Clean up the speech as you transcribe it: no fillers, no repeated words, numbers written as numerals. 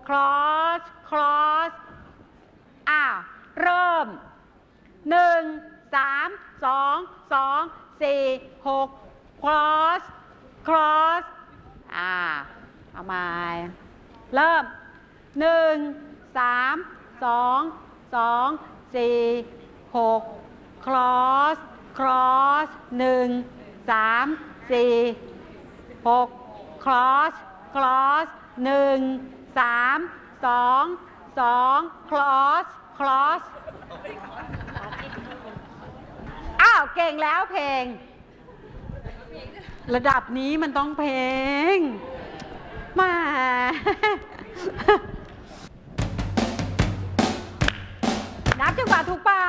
cross cross เริ่ม1 3 2 2 4 6 cross cross เอาใหม่เริ่ม1 3 2 2 4 6 cross cross 1 3 4 6 cross cross 1 3 2 2 cross cross เก่งแล้วเพลงระดับนี้มันต้องเพลงมานับจังหวะถูกป่ะ